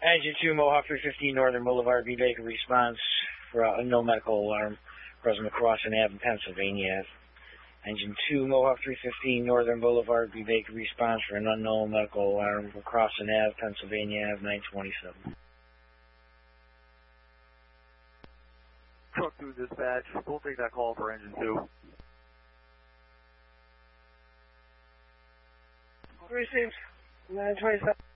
Engine 2, Mohawk 315, Northern Boulevard, B. Baker response for no medical alarm present across an Ave in Pennsylvania. Engine 2, Mohawk 315, Northern Boulevard, B. Baker response for an unknown medical alarm across an Ave, Pennsylvania, Ave 927. Truck 2 dispatch, we'll take that call for engine 2. Received, 927.